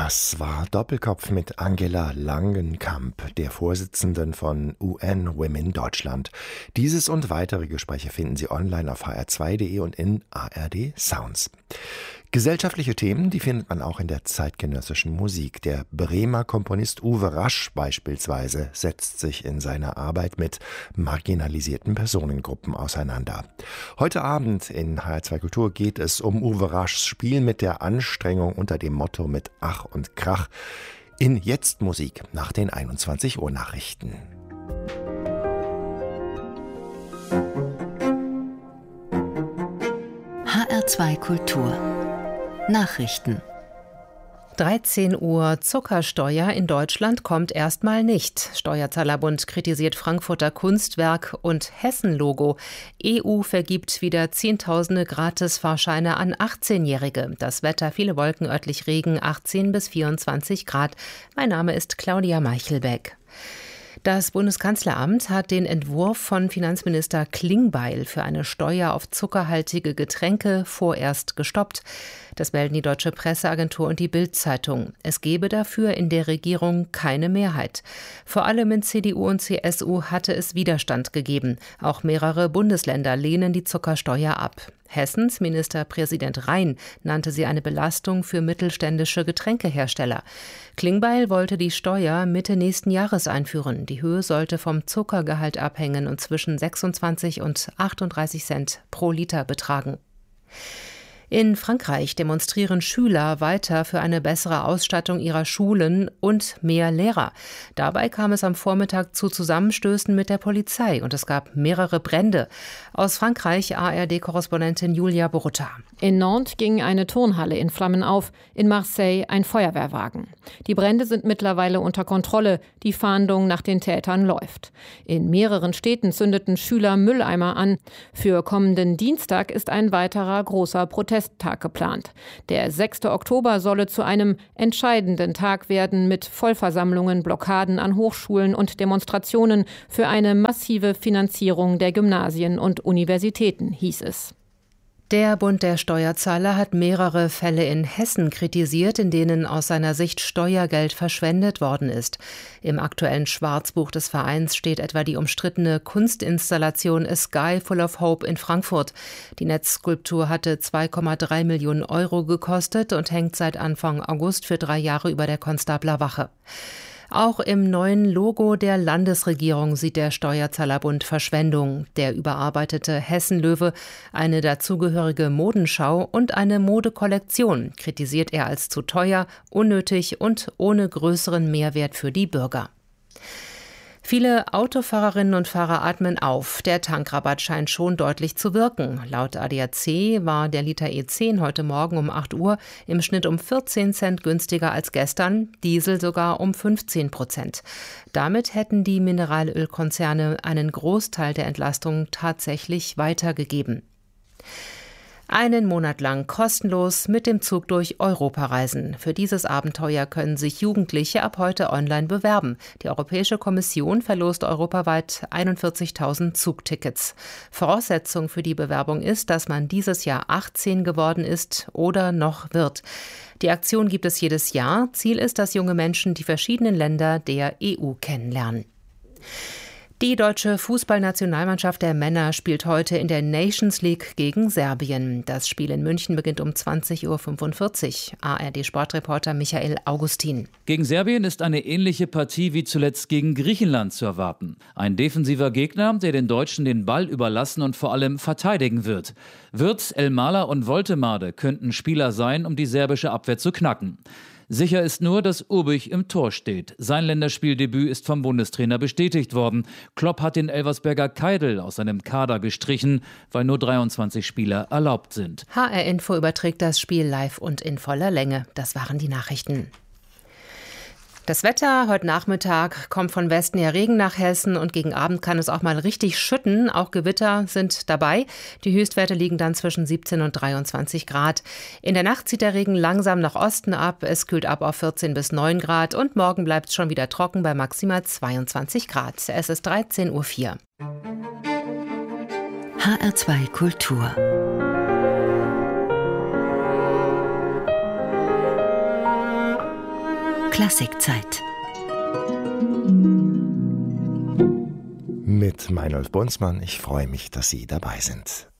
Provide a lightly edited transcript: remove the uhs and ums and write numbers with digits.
Das war Doppelkopf mit Angela Langenkamp, der Vorsitzenden von UN Women Deutschland. Dieses und weitere Gespräche finden Sie online auf hr2.de und in ARD Sounds. Gesellschaftliche Themen, die findet man auch in der zeitgenössischen Musik. Der Bremer Komponist Uwe Rasch beispielsweise setzt sich in seiner Arbeit mit marginalisierten Personengruppen auseinander. Heute Abend in HR2 Kultur geht es um Uwe Raschs Spiel mit der Anstrengung unter dem Motto mit Ach und Krach in Jetzt Musik nach den 21 Uhr Nachrichten. HR2 Kultur Nachrichten. 13 Uhr Zuckersteuer in Deutschland kommt erstmal nicht. Steuerzahlerbund kritisiert Frankfurter Kunstwerk und Hessen-Logo. EU vergibt wieder Zehntausende Gratis-Fahrscheine an 18-Jährige. Das Wetter, viele Wolken, örtlich Regen, 18 bis 24 Grad. Mein Name ist Claudia Meichelbeck. Das Bundeskanzleramt hat den Entwurf von Finanzminister Klingbeil für eine Steuer auf zuckerhaltige Getränke vorerst gestoppt. Das melden die Deutsche Presseagentur und die Bild-Zeitung. Es gebe dafür in der Regierung keine Mehrheit. Vor allem in CDU und CSU hatte es Widerstand gegeben. Auch mehrere Bundesländer lehnen die Zuckersteuer ab. Hessens Ministerpräsident Rhein nannte sie eine Belastung für mittelständische Getränkehersteller. Klingbeil wollte die Steuer Mitte nächsten Jahres einführen. Die Höhe sollte vom Zuckergehalt abhängen und zwischen 26 und 38 Cent pro Liter betragen. In Frankreich demonstrieren Schüler weiter für eine bessere Ausstattung ihrer Schulen und mehr Lehrer. Dabei kam es am Vormittag zu Zusammenstößen mit der Polizei und es gab mehrere Brände. Aus Frankreich ARD-Korrespondentin Julia Borutta. In Nantes ging eine Turnhalle in Flammen auf, in Marseille ein Feuerwehrwagen. Die Brände sind mittlerweile unter Kontrolle, die Fahndung nach den Tätern läuft. In mehreren Städten zündeten Schüler Mülleimer an. Für kommenden Dienstag ist ein weiterer großer Protesttag geplant. Der 6. Oktober solle zu einem entscheidenden Tag werden mit Vollversammlungen, Blockaden an Hochschulen und Demonstrationen für eine massive Finanzierung der Gymnasien und Universitäten, hieß es. Der Bund der Steuerzahler hat mehrere Fälle in Hessen kritisiert, in denen aus seiner Sicht Steuergeld verschwendet worden ist. Im aktuellen Schwarzbuch des Vereins steht etwa die umstrittene Kunstinstallation A Sky Full of Hope in Frankfurt. Die Netzskulptur hatte 2,3 Millionen Euro gekostet und hängt seit Anfang August für 3 Jahre über der Konstabler Wache. Auch im neuen Logo der Landesregierung sieht der Steuerzahlerbund Verschwendung. Der überarbeitete Hessen-Löwe, eine dazugehörige Modenschau und eine Modekollektion kritisiert er als zu teuer, unnötig und ohne größeren Mehrwert für die Bürger. Viele Autofahrerinnen und Fahrer atmen auf. Der Tankrabatt scheint schon deutlich zu wirken. Laut ADAC war der Liter E10 heute Morgen um 8 Uhr im Schnitt um 14 Cent günstiger als gestern, Diesel sogar um 15%. Damit hätten die Mineralölkonzerne einen Großteil der Entlastung tatsächlich weitergegeben. Einen Monat lang kostenlos mit dem Zug durch Europa reisen. Für dieses Abenteuer können sich Jugendliche ab heute online bewerben. Die Europäische Kommission verlost europaweit 41.000 Zugtickets. Voraussetzung für die Bewerbung ist, dass man dieses Jahr 18 geworden ist oder noch wird. Die Aktion gibt es jedes Jahr. Ziel ist, dass junge Menschen die verschiedenen Länder der EU kennenlernen. Die deutsche Fußballnationalmannschaft der Männer spielt heute in der Nations League gegen Serbien. Das Spiel in München beginnt um 20.45 Uhr. ARD-Sportreporter Michael Augustin. Gegen Serbien ist eine ähnliche Partie wie zuletzt gegen Griechenland zu erwarten. Ein defensiver Gegner, der den Deutschen den Ball überlassen und vor allem verteidigen wird. Wirtz, Elmalah und Woltemade könnten Spieler sein, um die serbische Abwehr zu knacken. Sicher ist nur, dass Urbich im Tor steht. Sein Länderspieldebüt ist vom Bundestrainer bestätigt worden. Klopp hat den Elversberger Keidl aus seinem Kader gestrichen, weil nur 23 Spieler erlaubt sind. HR Info überträgt das Spiel live und in voller Länge. Das waren die Nachrichten. Das Wetter heute Nachmittag kommt von Westen her Regen nach Hessen und gegen Abend kann es auch mal richtig schütten. Auch Gewitter sind dabei. Die Höchstwerte liegen dann zwischen 17 und 23 Grad. In der Nacht zieht der Regen langsam nach Osten ab. Es kühlt ab auf 14 bis 9 Grad und morgen bleibt es schon wieder trocken bei maximal 22 Grad. Es ist 13.04 Uhr. HR2 Kultur. Klassikzeit. Mit Meinolf Bunzmann. Ich freue mich, dass Sie dabei sind.